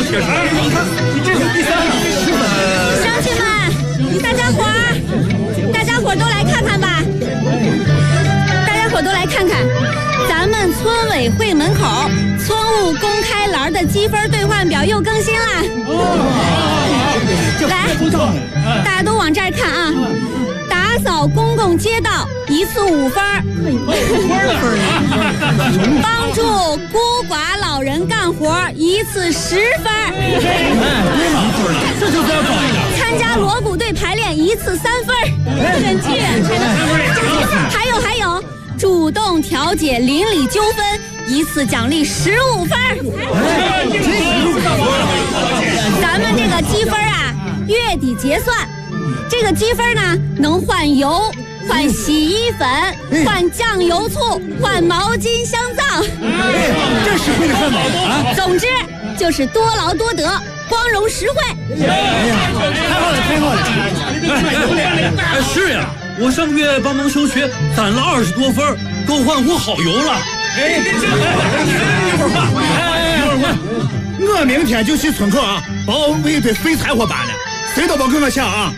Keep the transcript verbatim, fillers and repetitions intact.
贴士。你看，你这是第三个。 乡亲们，大家伙儿，大家伙儿都来看看吧。大家伙儿都来看看，咱们村委会门口村务公开栏的积分兑换表又更新了。来，大家都往这儿看啊！打扫公共街道一次五分，帮助孤寡老人干活一次十分， 这就是要搞一个。 参加锣鼓队排练一次三分，选剧。还有还有，主动调解邻里纠纷一次奖励十五分。咱们这个积分啊，月底结算。这个积分呢，能换油、换洗衣粉、换酱油醋、换毛巾香皂。 这实惠的很啊！ 总之就是多劳多得，光荣实惠。 哎呀，太好了，太好了！ 哎，是呀，我上个月帮忙休学，攒了二十多分，够换壶好油了。 哎，一会儿换，哎，一会儿换。我明天就去村口啊，把我们一堆废柴火搬了，谁都别跟我抢啊！